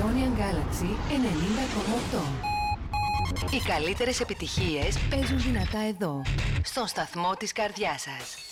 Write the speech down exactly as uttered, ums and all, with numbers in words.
Californian Galaxy ενενήντα κόμμα οκτώ. Οι καλύτερες επιτυχίες παίζουν δυνατά εδώ, στον σταθμό της καρδιάς σας.